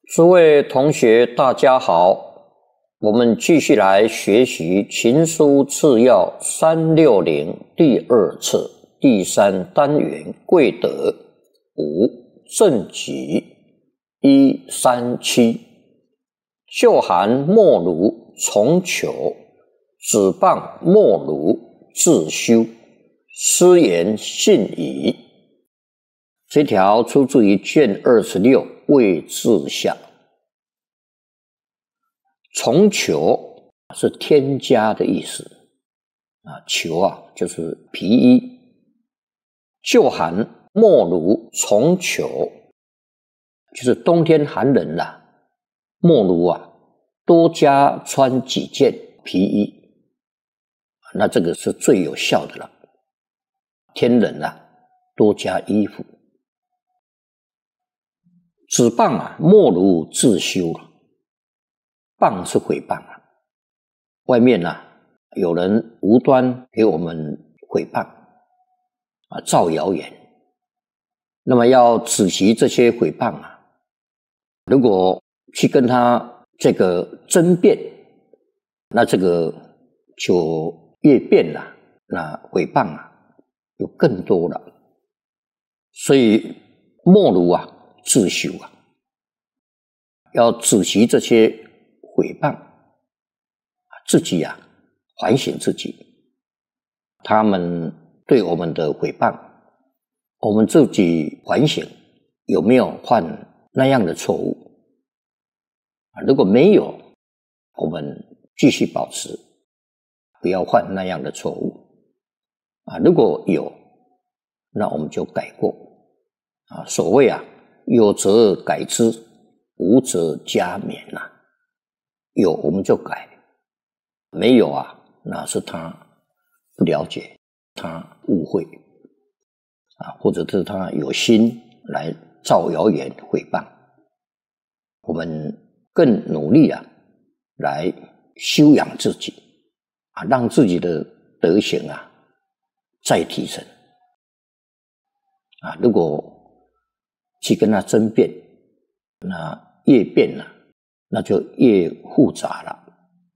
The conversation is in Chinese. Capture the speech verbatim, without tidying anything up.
诸位同学，大家好，我们继续来学习《秦书次要》三六零第二册第三单元贵德五正己一三七。旧韩莫如从求，子谤莫如自修，斯言信矣。这条出自于卷二十六谓志下。从裘是添加的意思啊，裘啊就是皮衣。旧寒莫如从裘，就是冬天寒冷啦、啊，莫如啊多加穿几件皮衣，那这个是最有效的了。天冷啊，多加衣服。子谤啊，莫如自修了。谤是诽谤啊，外面啊有人无端给我们诽谤啊，造谣言，那么要止息这些诽谤啊。如果去跟他这个争辩，那这个就越辩了，那诽谤啊就更多了。所以莫如啊自修啊，要止息这些诽谤，自己啊反省自己，他们对我们的诽谤，我们自己反省有没有犯那样的错误。如果没有，我们继续保持，不要犯那样的错误啊。如果有，那我们就改过啊。所谓啊，有则改之，无则加勉啊。有我们就改，没有啊，那是他不了解，他误会啊，或者是他有心来造谣言诽谤。我们更努力啊，来修养自己啊，让自己的德行啊再提升啊。如果去跟他争辩，那越辩啊，那就越复杂了。